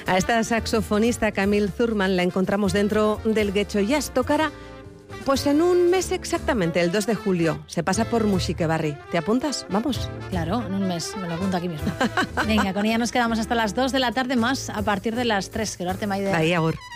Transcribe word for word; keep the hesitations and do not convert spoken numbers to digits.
A esta saxofonista Camille Thurman la encontramos dentro del Getxo Jazz. Tocará pues en un mes exactamente, el dos de julio. Se pasa por Musikebarri. ¿Te apuntas? Vamos. Claro, en un mes. Me lo apunto aquí mismo. Venga, con ella nos quedamos hasta las dos de la tarde, más a partir de las tres. Que el arte Maide. Ahí, agur.